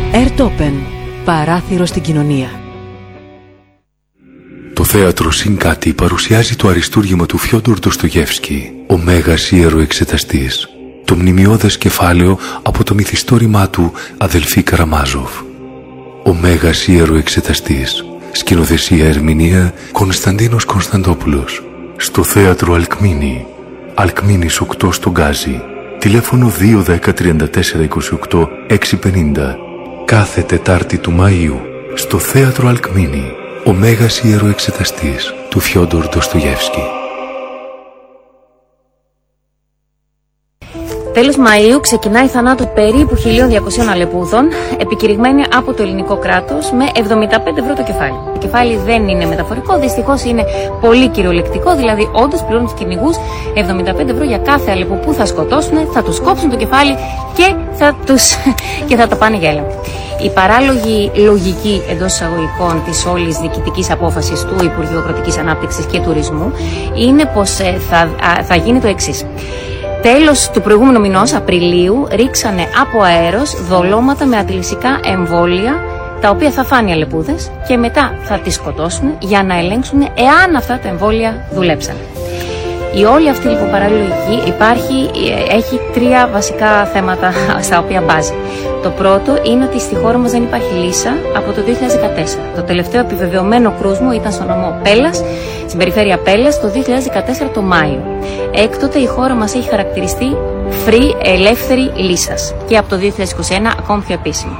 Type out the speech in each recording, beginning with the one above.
Ερτόπεν. Παράθυρο στην κοινωνία. Το θέατρο Συν Κάτι παρουσιάζει το αριστούργημα του Φιόντορ Ντοστογιεύσκη, ο Μέγας Ιεροεξεταστής. Το μνημιώδες κεφάλαιο από το μυθιστόρημά του Αδελφοί Καραμάζοφ. Ο Μέγας Ιεροεξεταστής. Σκηνοθεσία ερμηνεία Κωνσταντίνος Κωνσταντόπουλος. Στο θέατρο Αλκμίνη. Αλκμίνης 8 στο Γκάζι. Τηλέφωνο 210 34 28 650. Κάθε Τετάρτη του Μαΐου. Στο θέατρο Αλκμίνη. Ο Μέγας Ιεροεξεταστής του Φιόντορ Ντοστογιεύσκη. Τέλος Μαΐου ξεκινάει η θανάτου περίπου 1.200 Αλεπούδων, επικηρυγμένη από το ελληνικό κράτος με 75 ευρώ το κεφάλι. Το κεφάλι δεν είναι μεταφορικό, δυστυχώς είναι πολύ κυριολεκτικό, δηλαδή όντως πληρώνουν τους κυνηγούς 75 ευρώ για κάθε Αλεπού που θα σκοτώσουν, θα τους κόψουν το κεφάλι και θα τα πάνε για έλεγχο. Η παράλογη λογική εντός εισαγωγικών της όλης διοικητικής απόφασης του Υπουργείου Αγροτικής Ανάπτυξης και Τουρισμού είναι πως θα γίνει το εξής. Τέλος του προηγούμενου μηνός, Απριλίου, ρίξανε από αέρος δολώματα με αντιλυσικά εμβόλια, τα οποία θα φάνε οι αλεπούδες και μετά θα τις σκοτώσουν για να ελέγξουν εάν αυτά τα εμβόλια δουλέψαν. Η όλη αυτή λοιπόν παραλογική έχει τρία βασικά θέματα στα οποία μπάζει. Το πρώτο είναι ότι στη χώρα μας δεν υπάρχει λύσα από το 2014. Το τελευταίο επιβεβαιωμένο κρούσμα ήταν στο νομό Πέλλας, στην περιφέρεια Πέλλας, το 2014 το Μάιο. Έκτοτε η χώρα μας έχει χαρακτηριστεί free, ελεύθερη λύσας και από το 2021 ακόμη πιο επίσημο.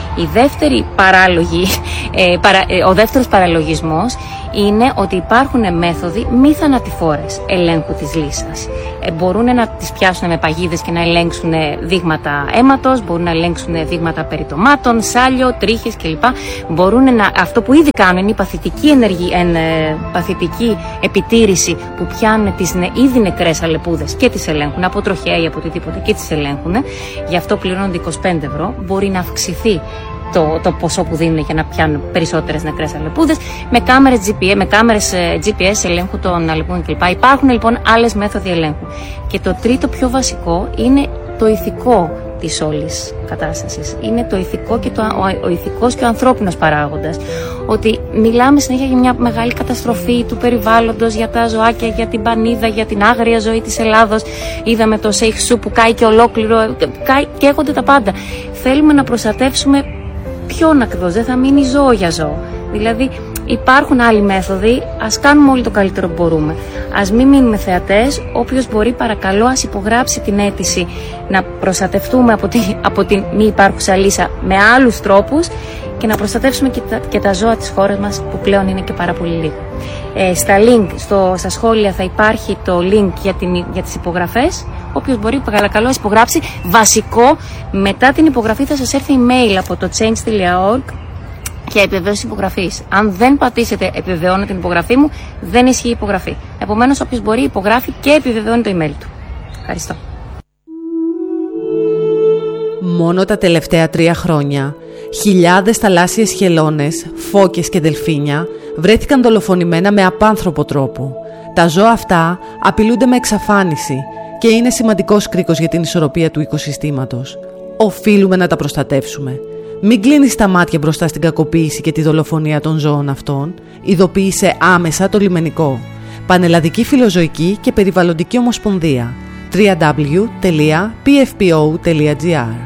Ο δεύτερος παραλογισμός είναι ότι υπάρχουν μέθοδοι μη θανατηφόρες ελέγχου της λύσας. Μπορούν να τις πιάσουν με παγίδες και να ελέγξουν δείγματα αίματος, μπορούν να ελέγξουν δείγματα περιτομάτων, σάλιο, τρίχες κλπ. Αυτό που ήδη κάνουν είναι η παθητική επιτήρηση που πιάνουν τις ήδη νεκρές αλεπούδες και τις ελέγχουν από τροχέα ή από οτιδήποτε και τις ελέγχουν. Γι' αυτό πληρώνονται 25 ευρώ. Μπορεί να αυξηθεί το ποσό που δίνουν για να πιάνουν περισσότερες νεκρές αλεπούδες με κάμερες GPS ελέγχου των αλεπούδων κλπ. Υπάρχουν λοιπόν άλλες μέθοδοι ελέγχου. Και το τρίτο πιο βασικό είναι το ηθικό της όλης κατάστασης. Είναι το ηθικό και ο ηθικός και ο ανθρώπινος παράγοντας. Ότι μιλάμε συνέχεια για μια μεγάλη καταστροφή του περιβάλλοντος, για τα ζωάκια, για την πανίδα, για την άγρια ζωή της Ελλάδος. Είδαμε το Σέιχ Σου που κάει και ολόκληρο, καίγονται τα πάντα. Θέλουμε να προστατεύσουμε ποιον ακριβώς, δεν θα μείνει ζώο για ζώο. Δηλαδή υπάρχουν άλλοι μέθοδοι, ας κάνουμε όλοι το καλύτερο που μπορούμε. Ας μην μείνουμε θεατές, όποιος μπορεί παρακαλώ ας υπογράψει την αίτηση να προστατευτούμε από την μη υπάρχουσα λύσα με άλλους τρόπους και να προστατεύσουμε και τα ζώα της χώρας μας που πλέον είναι και πάρα πολύ λίγο. Στα σχόλια θα υπάρχει το link για τις υπογραφές. Όποιος μπορεί παρακαλώ ας υπογράψει. Βασικό, μετά την υπογραφή θα σας έρθει email από το change.org και επιβεβαίωση υπογραφής. Αν δεν πατήσετε επιβεβαιώνω την υπογραφή μου, δεν ισχύει η υπογραφή. Επομένως, όποιος μπορεί υπογράφει και επιβεβαιώνει το email του. Ευχαριστώ. Μόνο τα τελευταία 3 χρόνια, χιλιάδες θαλάσσιες χελώνες, φώκες και δελφίνια βρέθηκαν δολοφονημένα με απάνθρωπο τρόπο. Τα ζώα αυτά απειλούνται με εξαφάνιση και είναι σημαντικός κρίκος για την ισορροπία του οικοσυστήματος. Οφείλουμε να τα προστατεύσουμε. Μην κλείνεις τα μάτια μπροστά στην κακοποίηση και τη δολοφονία των ζώων αυτών. Ειδοποίησε άμεσα το λιμενικό. Πανελλαδική Φιλοζωική και Περιβαλλοντική Ομοσπονδία. www.pfpo.gr.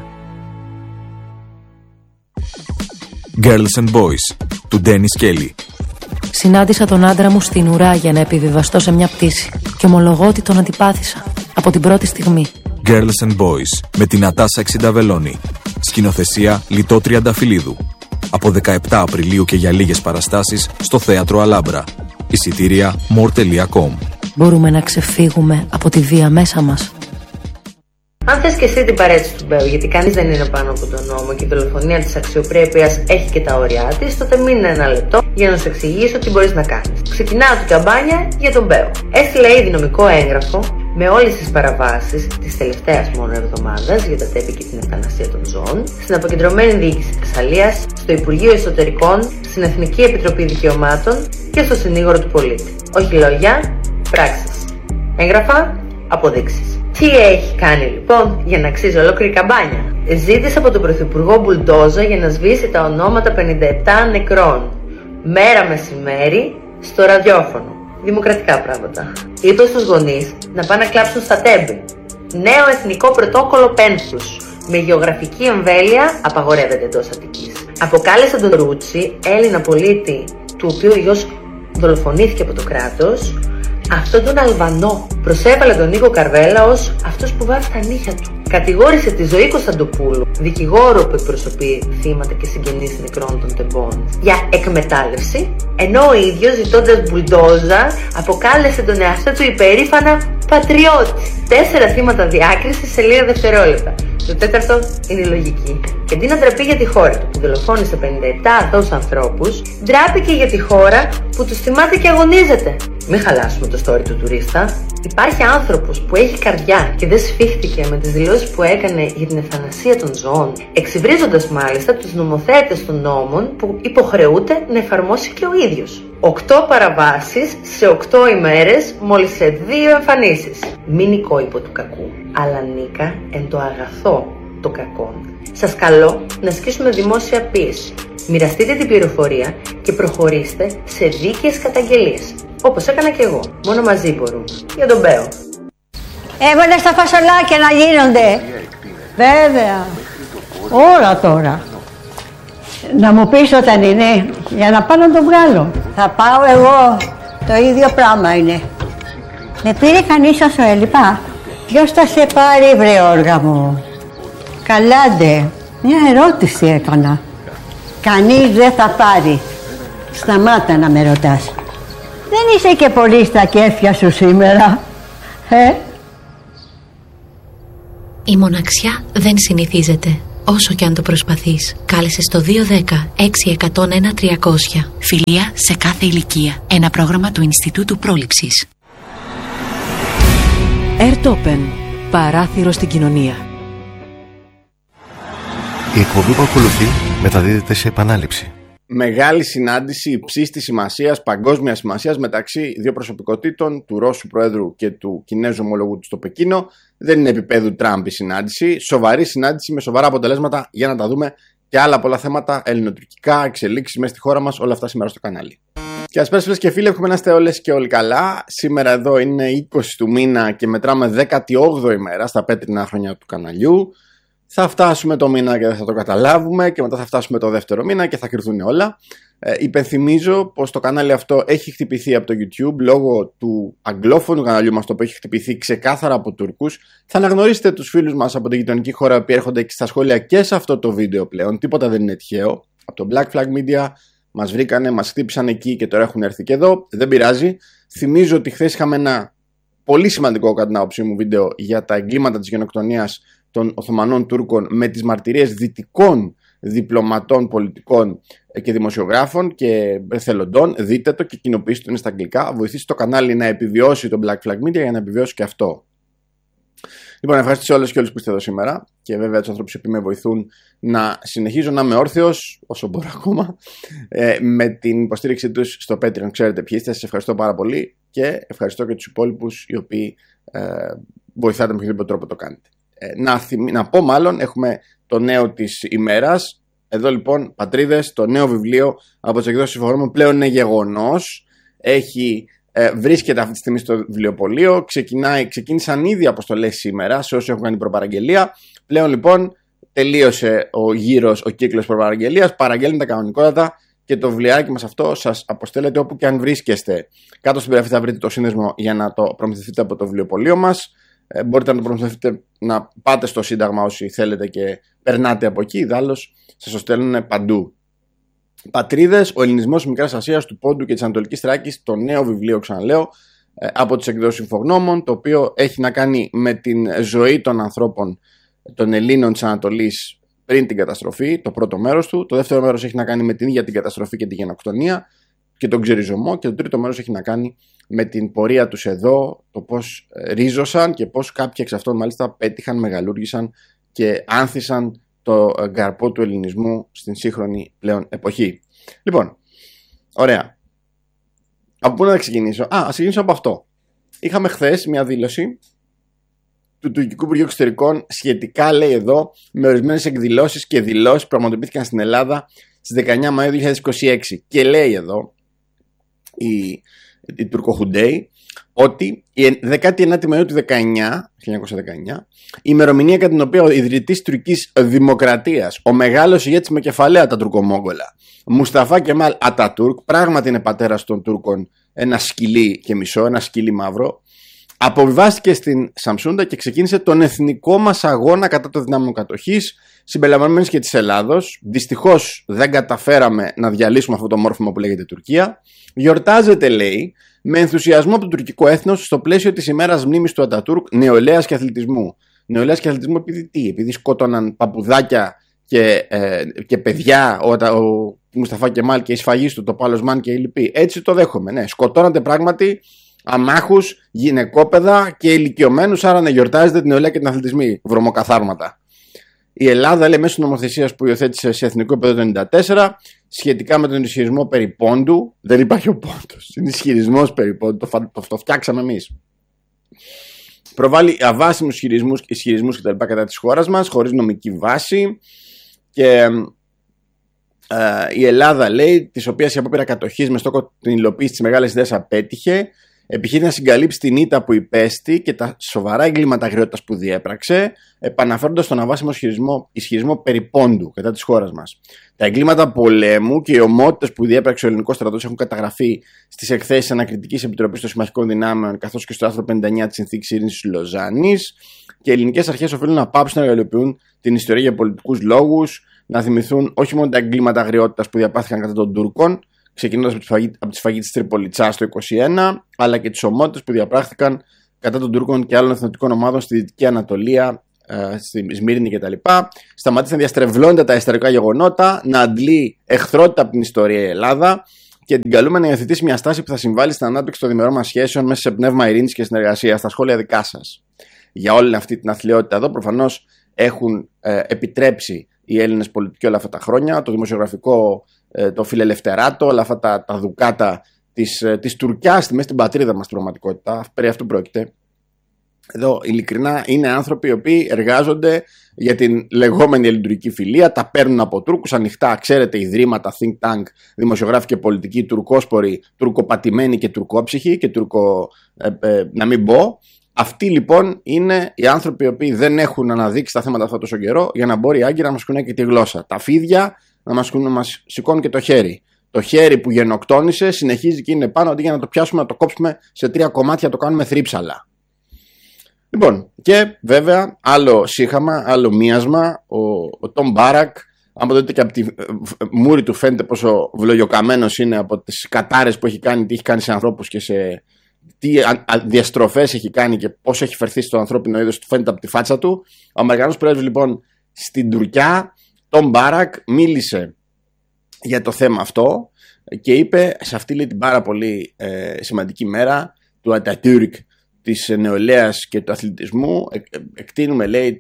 Girls and Boys του Ντένις Κέλλη. Συνάντησα τον άντρα μου στην ουρά για να επιβιβαστώ σε μια πτήση και ομολογώ ότι τον αντιπάθησα από την πρώτη στιγμή. Girls and Boys με την Νατάσα Εξινταβελώνη. Σκηνοθεσία Λιτό Τριανταφυλλίδου. Από 17 Απριλίου και για λίγες παραστάσεις στο Θέατρο Αλάμπρα. Εισιτήρια more.com. Μπορούμε να ξεφύγουμε από τη βία μέσα μας. Αν θες και εσύ την παρέτηση του Μπέου, γιατί κανείς δεν είναι πάνω από τον νόμο και η δολοφονία της αξιοπρέπειας έχει και τα όρια της, τότε μείνε ένα λεπτό για να σου εξηγήσω τι μπορείς να κάνεις. Ξεκινάω την καμπάνια για τον Μπέου. Έστειλα ήδη νομικό έγγραφο με όλες τις παραβάσεις της τελευταίας μόνο εβδομάδας για τα τέπη και την ευθανασία των ζώων, στην αποκεντρωμένη διοίκηση Θεσσαλίας, στο Υπουργείο Εσωτερικών, στην Εθνική Επιτροπή Δικαιωμάτων και στο συνήγορο του πολίτη. Όχι λόγια, πράξεις. Έγγραφα, αποδείξεις. Τι έχει κάνει λοιπόν για να αξίζει ολόκληρη καμπάνια? Ζήτησε από τον Πρωθυπουργό μπουλντόζα για να σβήσει τα ονόματα 57 νεκρών. Μέρα μεσημέρι στο ραδιόφωνο. Δημοκρατικά πράγματα. Είπε στους γονείς να πάνε να κλάψουν στα Τέμπη. Νέο εθνικό πρωτόκολλο πένθους. Με γεωγραφική εμβέλεια απαγορεύεται εντός Αττικής. Αποκάλεσε τον Ρούτσι, Έλληνα πολίτη, του οποίου ο γιος δολοφονήθηκε από το κράτος, αυτόν τον Αλβανό. Προσέβαλε τον Νίκο Καρβέλα ως αυτός που βάφει τα νύχια του. Κατηγόρησε τη Ζωή Κωνσταντοπούλου, δικηγόρο που εκπροσωπεί θύματα και συγγενείς νεκρών των τεμπών, για εκμετάλλευση, ενώ ο ίδιος, ζητώντας μπουλντόζα, αποκάλεσε τον εαυτό του υπερήφανα πατριώτη. 4 θύματα διάκρισης σε λίγα δευτερόλεπτα. Το τέταρτο είναι η λογική. Και αντί να ντραπεί για τη χώρα του που δολοφόνησε 57 αθώους ανθρώπους, ντράπηκε για τη χώρα που τους θυμάται και αγωνίζεται. Μην χαλάσουμε το story του τουρίστα. Υπάρχει άνθρωπος που έχει καρδιά και δεν σφίχτηκε με τις δηλώσεις που έκανε για την ευθανασία των ζώων, εξυβρίζοντας μάλιστα τους νομοθέτες των νόμων που υποχρεούται να εφαρμόσει και ο ίδιος. 8 παραβάσεις σε 8 ημέρες, μόλις σε 2 εμφανίσεις. Μην νικόϊπο του κακού, αλλά νίκα εν το αγαθό το κακό. Σας καλώ να ασκήσουμε δημόσια πίεση. Μοιραστείτε την πληροφορία και προχωρήστε σε δίκαιες καταγγελίες. Όπως έκανα και εγώ. Μόνο μαζί μπορούμε. Για τον Μπέο. Έβαλε στα φασολάκια να γίνονται. Βέβαια. Όλα τώρα. Να μου πεις όταν είναι, για να πάω να το βγάλω. Θα πάω εγώ. Το ίδιο πράγμα είναι. Με πήρε κανείς όσο έλειπα? Ποιος θα σε πάρει, βρε όργα μου? Καλάντε. Μια ερώτηση έκανα. Κανείς δεν θα πάρει. Σταμάτα να με ρωτάς. Δεν είσαι και πολύ στα κέφια σου σήμερα, Η μοναξιά δεν συνηθίζεται, όσο και αν το προσπαθείς. Κάλεσε στο 210-6101-300. Φιλία σε κάθε ηλικία. Ένα πρόγραμμα του Ινστιτούτου Πρόληψης. Airtopen. Παράθυρο στην κοινωνία. Η εκπομπή που ακολουθεί μεταδίδεται σε επανάληψη. Μεγάλη συνάντηση υψίστης σημασίας, παγκόσμιας σημασίας μεταξύ δύο προσωπικότητων, του Ρώσου Προέδρου και του Κινέζου ομολογού του στο Πεκίνο. Δεν είναι επίπεδου Τραμπ η συνάντηση. Σοβαρή συνάντηση με σοβαρά αποτελέσματα για να τα δούμε και άλλα πολλά θέματα ελληνοτουρκικά, εξελίξεις μέσα στη χώρα μας, όλα αυτά σήμερα στο κανάλι. Και ασπέρας φίλες και φίλοι, εύχομαι να είστε όλες και όλοι καλά. Σήμερα εδώ είναι 20 του μήνα και μετράμε 18η μέρα στα πέτρινα χρόνια του καναλιού. Θα φτάσουμε το μήνα και δεν θα το καταλάβουμε και μετά θα φτάσουμε το δεύτερο μήνα και θα κρυφθούν όλα. Υπενθυμίζω πως το κανάλι αυτό έχει χτυπηθεί από το YouTube λόγω του αγγλόφωνου καναλιού μας, το οποίο έχει χτυπηθεί ξεκάθαρα από Τούρκους. Θα αναγνωρίσετε τους φίλους μας από την γειτονική χώρα που έρχονται και στα σχόλια και σε αυτό το βίντεο πλέον. Τίποτα δεν είναι τυχαίο. Από το Black Flag Media μας βρήκανε, μας χτύπησαν εκεί και τώρα έχουν έρθει και εδώ. Δεν πειράζει. Θυμίζω ότι χθες είχαμε ένα πολύ σημαντικό κατά την άποψή μου βίντεο για τα εγκλήματα της γενοκτονίας των Οθωμανών Τούρκων με τις μαρτυρίες δυτικών διπλωματών, πολιτικών και δημοσιογράφων και εθελοντών. Δείτε το και κοινοποιήστε το, είναι στα αγγλικά. Βοηθήστε το κανάλι να επιβιώσει το Black Flag Media για να επιβιώσει και αυτό. Λοιπόν, ευχαριστώ όλους και όλους που είστε εδώ σήμερα και βέβαια τους ανθρώπους που με βοηθούν να συνεχίζω να είμαι όρθιος όσο μπορώ ακόμα με την υποστήριξή τους στο Patreon. Ξέρετε ποιοι είστε, σας ευχαριστώ πάρα πολύ και ευχαριστώ και τους υπόλοιπους οι οποίοι βοηθάτε με οποιοδήποτε τρόπο το κάνετε. Να πω μάλλον, έχουμε το νέο της ημέρας. Εδώ λοιπόν, πατρίδες, το νέο βιβλίο από τις εκδόσεις Συμφωνώμων πλέον είναι γεγονός. Βρίσκεται αυτή τη στιγμή στο βιβλιοπωλείο. Ξεκίνησαν ήδη αποστολές σήμερα σε όσους έχουν κάνει προπαραγγελία. Πλέον λοιπόν τελείωσε ο κύκλος προπαραγγελίας. Παραγγέλνετε κανονικότατα και το βιβλιάκι μας αυτό σας αποστέλλεται όπου και αν βρίσκεστε. Κάτω στην περιγραφή θα βρείτε το σύνδεσμο για να το προμηθευτείτε από το βιβλιοπωλείο μας. Μπορείτε να το προμηθευτείτε, να πάτε στο Σύνταγμα όσοι θέλετε και περνάτε από εκεί. Ιδάλλως σας το στέλνουν παντού. Πατρίδες, ο ελληνισμός της Μικράς Ασίας, του Πόντου και της Ανατολικής Θράκης, το νέο βιβλίο, ξαναλέω, από τις εκδόσεις Συμφογνώμων, το οποίο έχει να κάνει με την ζωή των ανθρώπων των Ελλήνων της Ανατολής πριν την καταστροφή, το πρώτο μέρος του. Το δεύτερο μέρος έχει να κάνει με την ίδια την καταστροφή και τη γενοκτονία και τον ξεριζωμό. Και το τρίτο μέρος έχει να κάνει με την πορεία τους εδώ, το πώς ρίζωσαν και πώς κάποιοι εξ αυτών μάλιστα πέτυχαν, μεγαλούργησαν και άνθησαν το καρπό του ελληνισμού στην σύγχρονη πλέον εποχή. Λοιπόν, ωραία. Από πού να ξεκινήσω? Ας ξεκινήσω από αυτό. Είχαμε χθες μια δήλωση του Τουρκικού Υπουργείου Εξωτερικών σχετικά, λέει εδώ, με ορισμένες εκδηλώσεις και δηλώσεις που πραγματοποιήθηκαν στην Ελλάδα στις 19 Μαΐου 2026. Και λέει εδώ η Τουρκοχουντέη ότι η 19η Μαΐου του 1919, η ημερομηνία κατά την οποία ο ιδρυτής Τουρκικής Δημοκρατίας, ο μεγάλος ηγέτης με κεφαλαία τα Τουρκομόγγολα, Μουσταφά Κεμάλ Ατατούρκ, πράγματι είναι πατέρας των Τούρκων, ένα σκυλί και μισό, ένα σκυλί μαύρο, αποβιβάστηκε στην Σαμσούντα και ξεκίνησε τον εθνικό μας αγώνα κατά των δυνάμεων κατοχής, συμπεριλαμβανομένης και της Ελλάδος. Δυστυχώς δεν καταφέραμε να διαλύσουμε αυτό το μόρφωμα που λέγεται Τουρκία. Γιορτάζεται, λέει, με ενθουσιασμό από το τουρκικό έθνος στο πλαίσιο της ημέρας μνήμης του Ατατούρκ, νεολαίας και αθλητισμού. Νεολαίας και αθλητισμού επειδή τι? Επειδή σκότωναν παπουδάκια και παιδιά, ο Μουσταφά Κεμάλ και η σφαγής του, το Παλοσμάν και οι λοιποί. Έτσι το δέχομαι. Ναι, σκοτώνατε πράγματι αμάχους, γυναικόπαιδα και ηλικιωμένους, άρα να γιορτάζετε την νεολαία και την αθλητισμή. Βρωμοκαθάρματα. Η Ελλάδα, λέει, μέσω νομοθεσίας που υιοθέτησε σε εθνικό επίπεδο το 1994 σχετικά με τον ισχυρισμό περί πόντου. Δεν υπάρχει ο πόντος. Είναι ισχυρισμός περί πόντου. Το φτιάξαμε εμείς. Προβάλλει αβάσιμους ισχυρισμούς κτλ. Κατά της χώρας μας, χωρίς νομική βάση. Και η Ελλάδα, λέει, της οποίας η απόπειρα κατοχής με στόχο την υλοποίηση της μεγάλης ιδέας απέτυχε, επιχείρει να συγκαλύψει την ήττα που υπέστη και τα σοβαρά εγκλήματα αγριότητας που διέπραξε, επαναφέροντας τον αβάσιμο ισχυρισμό περί πόντου κατά της χώρας μας. Τα εγκλήματα πολέμου και οι ομότητες που διέπραξε ο ελληνικός στρατός έχουν καταγραφεί στις εκθέσεις Ανακριτικής Επιτροπής των Συμμαχικών Δυνάμεων, καθώς και στο άρθρο 59 της Συνθήκης Ειρήνης της Λοζάνης. Και οι ελληνικές αρχές οφείλουν να πάψουν να εργαλειοποιούν την ιστορία για πολιτικούς λόγους, να θυμηθούν όχι μόνο τα εγκλήματα αγριότητας που διαπάθηκαν κατά των Τούρκων, ξεκινώντας από τη σφαγή της Τριπολιτσάς το 1921, αλλά και τις ομότητες που διαπράχθηκαν κατά των Τούρκων και άλλων εθνοτικών ομάδων στη Δυτική Ανατολία, στη Σμύρνη κτλ. Σταματήσει να διαστρεβλώνεται τα ιστορικά γεγονότα, να αντλεί εχθρότητα από την ιστορία η Ελλάδα και την καλούμε να υιοθετήσει μια στάση που θα συμβάλλει στην ανάπτυξη των διμερών μας σχέσεων μέσα σε πνεύμα ειρήνης και συνεργασίας. Στα σχόλια δικά σας. Για όλη αυτή την αθλειότητα εδώ, προφανώς έχουν επιτρέψει οι Έλληνες πολιτικοί όλα αυτά τα χρόνια, το δημοσιογραφικό, το φιλελευθεράτο, όλα αυτά τα δουκάτα της Τουρκιάς στη μέση στην πατρίδα μας στην πραγματικότητα. Περί αυτού πρόκειται. Εδώ ειλικρινά είναι άνθρωποι οι οποίοι εργάζονται για την λεγόμενη ελληνική φιλία, τα παίρνουν από Τούρκους ανοιχτά, ξέρετε, ιδρύματα, think tank, δημοσιογράφοι και πολιτικοί, τουρκόσποροι, τουρκοπατημένοι και τουρκόψυχοι και να μην πω. Αυτοί λοιπόν είναι οι άνθρωποι οι οποίοι δεν έχουν αναδείξει τα θέματα αυτά τόσο καιρό για να μπορεί άγκυρα να μας κουνάει και τη γλώσσα. Τα φίδια να μας σηκώνουν και το χέρι. Το χέρι που γενοκτόνησε συνεχίζει και είναι πάνω, αντί για να το πιάσουμε να το κόψουμε σε 3 κομμάτια, το κάνουμε θρύψαλα. Λοιπόν, και βέβαια άλλο σύχαμα, άλλο μίασμα, ο Τον Μπάρακ, άμα δείτε και από τη μούρη του φαίνεται πόσο βλογιοκαμένος είναι από τις κατάρες που έχει κάνει, τι έχει κάνει σε ανθρώπους και σε τι διαστροφές έχει κάνει και πώς έχει φερθεί στο ανθρώπινο είδος, του φαίνεται από τη φάτσα του. Ο Αμερικανός πρέσβης λοιπόν στην Τουρκιά, Τον Μπάρακ, μίλησε για το θέμα αυτό και είπε σε αυτή, λέει, την πάρα πολύ σημαντική μέρα του Ατατούρκ, της νεολαίας και του αθλητισμού, εκτείνουμε, λέει,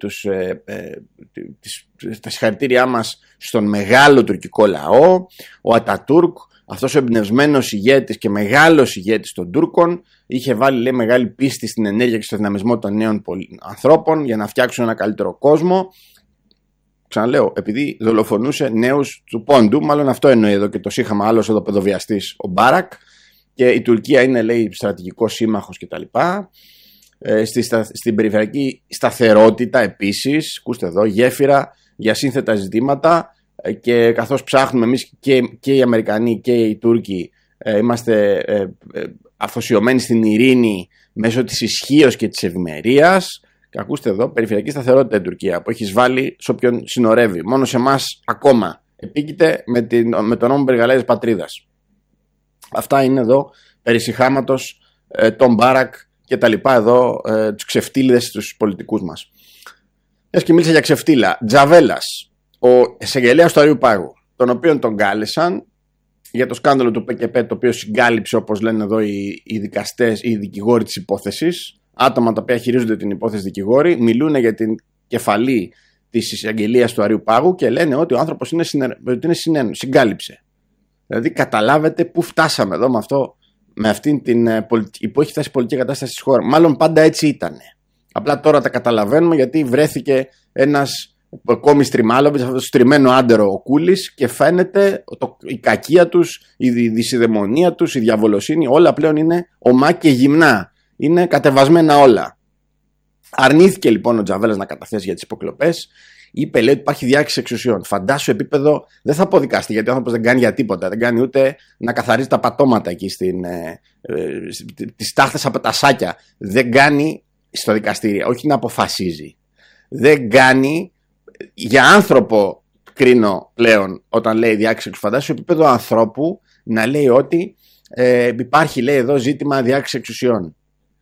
τα συγχαρητήριά μας στον μεγάλο τουρκικό λαό. Ο Ατατούρκ, αυτός ο εμπνευσμένος ηγέτης και μεγάλος ηγέτης των Τούρκων, είχε βάλει, λέει, μεγάλη πίστη στην ενέργεια και στο δυναμισμό των νέων ανθρώπων για να φτιάξουν ένα καλύτερο κόσμο. Ξαναλέω, επειδή δολοφονούσε νέους του πόντου, μάλλον αυτό εννοεί εδώ και το σύγχαμα, άλλος εδώ παιδοβιαστής ο Μπάρακ. Και η Τουρκία είναι, λέει, στρατηγικός σύμμαχος κτλ. Στην περιφερειακή σταθερότητα επίσης, ακούστε εδώ, γέφυρα για σύνθετα ζητήματα, και καθώς ψάχνουμε εμείς και οι Αμερικανοί και οι Τούρκοι, είμαστε αφοσιωμένοι στην ειρήνη μέσω της ισχύως και της ευημερίας. Και ακούστε εδώ, περιφερειακή σταθερότητα η Τουρκία που έχει εισβάλει σε όποιον συνορεύει. Μόνο σε εμάς ακόμα επίκειται με τον νόμο περιγαλέζης πατρίδας. Αυτά είναι εδώ περί συχάματος, Τον Μπάρακ και τα λοιπά εδώ, τους ξεφτύλιδες τους πολιτικούς μας. Μιας και μίλησα για ξεφτύλα, Τζαβέλας, ο εισαγγελέας του Αριού Πάγου, τον οποίον τον κάλεσαν για το σκάνδαλο του ΠΚΠ, το οποίο συγκάλυψε, όπως λένε εδώ οι δικαστές, οι δικηγόροι της υπόθεσης, άτομα τα οποία χειρίζονται την υπόθεση δικηγόροι, μιλούν για την κεφαλή της εισαγγελίας του Αριού Πάγου και λένε ότι ο άνθρωπος είναι συγκάλυψε. Δηλαδή καταλάβετε πού φτάσαμε εδώ με αυτήν την πολιτική, που έχει φτάσει η πολιτική κατάσταση στη χώρα. Μάλλον πάντα έτσι ήταν. Απλά τώρα τα καταλαβαίνουμε γιατί βρέθηκε ένας ακόμη στριμάλοβιτς, αυτό το στριμμένο άντερο ο Κούλης, και φαίνεται η κακία τους, η δυσιδαιμονία τους, η διαβολοσύνη, όλα πλέον είναι ομά και γυμνά. Είναι κατεβασμένα όλα. Αρνήθηκε λοιπόν ο Τζαβέλας να καταθέσει για τις υποκλοπές. Είπε, λέει, ότι υπάρχει διάκριση εξουσιών. Φαντάσου επίπεδο, δεν θα αποδικαστεί, γιατί ο άνθρωπος δεν κάνει για τίποτα. Δεν κάνει ούτε να καθαρίζει τα πατώματα εκεί τις τάχτες από τα σάκια. Δεν κάνει στο δικαστήριο, όχι να αποφασίζει. Δεν κάνει για άνθρωπο, κρίνω πλέον όταν λέει διάκριση εξουσιών. Φαντάσου επίπεδο ανθρώπου να λέει ότι υπάρχει, λέει, εδώ ζήτημα διάκριση εξουσιών.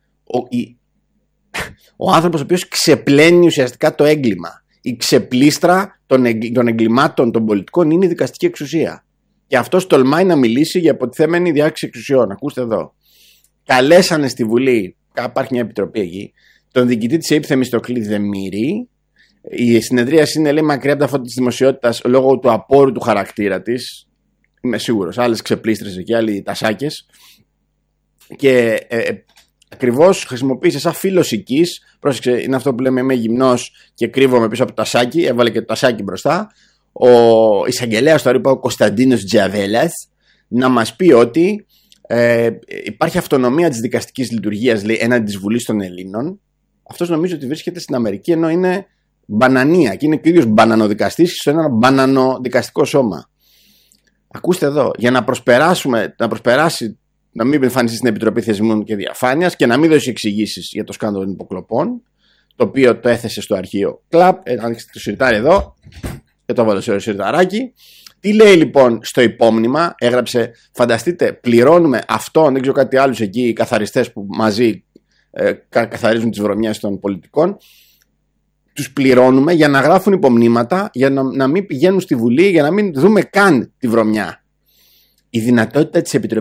Ο άνθρωπος ο οποίος ξεπλένει ουσιαστικά το έγκλημα. Η ξεπλήστρα των εγκλημάτων των πολιτικών είναι η δικαστική εξουσία. Και αυτός τολμάει να μιλήσει για υποτιθέμενη διάκριση εξουσιών. Ακούστε εδώ. Καλέσανε στη Βουλή, υπάρχει μια επιτροπή εκεί, τον διοικητή της ΕΥΠ Θεμιστοκλή Δεμήρη. Η συνεδρίαση είναι, λέει, μακριά από τα φώτα της δημοσιότητας λόγω του απόρου του χαρακτήρα της. Είμαι σίγουρος. Άλλες ξεπλήστρες εκεί, άλλοι τασάκες. Και ακριβώς χρησιμοποίησε σαν φίλος οικής. Πρόσεξε, είναι αυτό που λέμε, είμαι γυμνός και κρύβομαι πίσω από το τασάκι. Έβαλε και το τασάκι μπροστά. Ο εισαγγελέας τώρα, είπα, ο Κωνσταντίνος Τζαβέλας, να μας πει ότι υπάρχει αυτονομία της δικαστικής λειτουργίας, λέει, έναντι της Βουλής των Ελλήνων. Αυτός νομίζω ότι βρίσκεται στην Αμερική, ενώ είναι μπανανία και είναι και ο ίδιος μπανανοδικαστής στο ένα μπανανοδικαστικό σώμα. Ακούστε εδώ, για να προσπεράσει, να μην εμφανιστεί στην Επιτροπή Θεσμών και Διαφάνειας και να μην δώσει εξηγήσεις για το σκάνδαλο των υποκλοπών, το οποίο το έθεσε στο αρχείο κλαπ. Ανοίξτε το σιρτάρι εδώ και το βάλω σε σιρταράκι. Τι λέει λοιπόν στο υπόμνημα? Έγραψε, φανταστείτε, πληρώνουμε αυτόν, δεν ξέρω κάτι άλλους εκεί, οι καθαριστές που μαζί καθαρίζουν τις βρωμιές των πολιτικών, τους πληρώνουμε για να γράφουν υπομνήματα, για να μην πηγαίνουν στη Βουλή, για να μην δούμε καν τη βρωμιά. Η δυνατότητα της Επιτροπής